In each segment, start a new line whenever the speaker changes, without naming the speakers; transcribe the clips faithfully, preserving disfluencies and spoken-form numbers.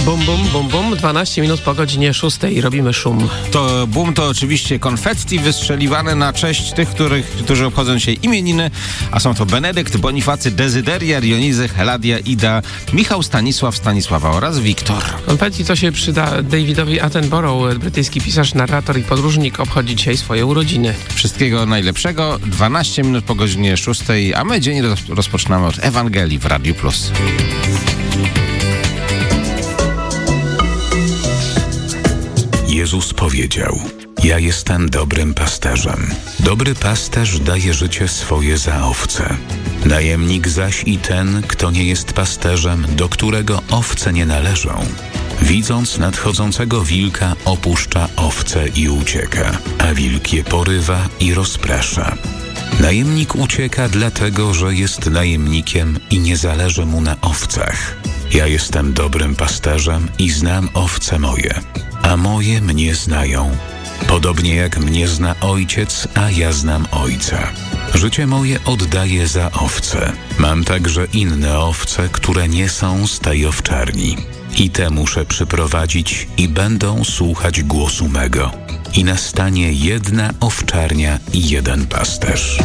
Bum, bum, bum, bum. dwanaście minut po godzinie szóstej. Robimy szum.
To boom to oczywiście konfetti wystrzeliwane na cześć tych, których, którzy obchodzą dzisiaj imieniny, a są to Benedykt, Bonifacy, Dezyderia, Dionizy, Heladia, Ida, Michał, Stanisław, Stanisława oraz Wiktor.
Konfetti to się przyda Davidowi Attenborough. Brytyjski pisarz, narrator i podróżnik obchodzi dzisiaj swoje urodziny.
Wszystkiego najlepszego. dwanaście minut po godzinie szóstej, a my dzień roz, rozpoczynamy od Ewangelii w Radiu Plus.
Jezus powiedział: ja jestem dobrym pasterzem. Dobry pasterz daje życie swoje za owce. Najemnik zaś i ten, kto nie jest pasterzem, do którego owce nie należą, widząc nadchodzącego wilka, opuszcza owce i ucieka, a wilk je porywa i rozprasza. Najemnik ucieka dlatego, że jest najemnikiem i nie zależy mu na owcach. Ja jestem dobrym pasterzem i znam owce moje, a moje mnie znają, podobnie jak mnie zna Ojciec, a ja znam Ojca. Życie moje oddaję za owce. Mam także inne owce, które nie są z tej owczarni. I te muszę przyprowadzić i będą słuchać głosu mego. I nastanie jedna owczarnia i jeden pasterz.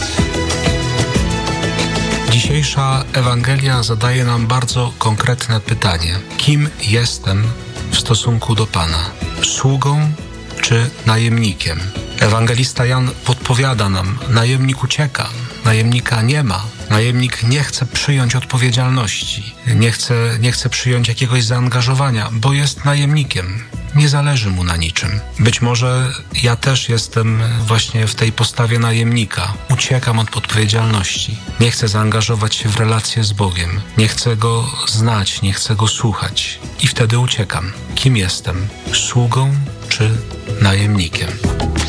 Dzisiejsza Ewangelia zadaje nam bardzo konkretne pytanie. Kim jestem w stosunku do Pana? Sługą czy najemnikiem? Ewangelista Jan podpowiada nam: najemnik ucieka, najemnika nie ma. Najemnik nie chce przyjąć odpowiedzialności, nie chce, nie chce przyjąć jakiegoś zaangażowania, bo jest najemnikiem. Nie zależy mu na niczym. Być może ja też jestem właśnie w tej postawie najemnika. Uciekam od odpowiedzialności. Nie chcę zaangażować się w relacje z Bogiem. Nie chcę Go znać, nie chcę Go słuchać. I wtedy uciekam. Kim jestem? Sługą czy najemnikiem?